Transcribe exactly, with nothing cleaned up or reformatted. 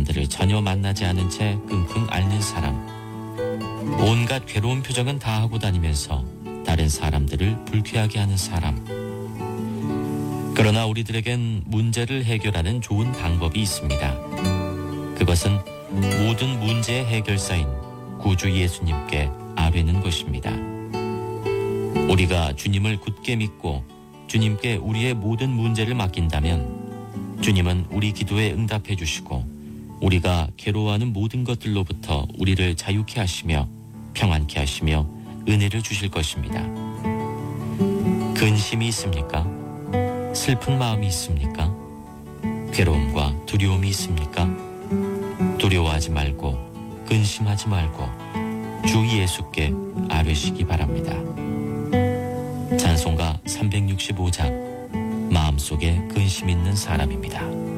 사람들을 전혀 만나지 않은 채 끙끙 앓는 사람. 온갖 괴로운 표정은 다 하고 다니면서 다른 사람들을 불쾌하게 하는 사람. 그러나 우리들에겐 문제를 해결하는 좋은 방법이 있습니다. 그것은 모든 문제의 해결사인 구주 예수님께 아뢰는 것입니다. 우리가 주님을 굳게 믿고 주님께 우리의 모든 문제를 맡긴다면 주님은 우리 기도에 응답해 주시고 우리가 괴로워하는 모든 것들로부터 우리를 자유케 하시며 평안케 하시며 은혜를 주실 것입니다. 근심이 있습니까? 슬픈 마음이 있습니까? 괴로움과 두려움이 있습니까? 두려워하지 말고 근심하지 말고 주 예수께 아뢰시기 바랍니다. 찬송가 삼백육십오 장 마음속에 근심 있는 사람입니다.